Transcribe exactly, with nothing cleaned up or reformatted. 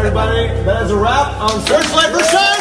everybody. That is a wrap on Searchlight for Shine.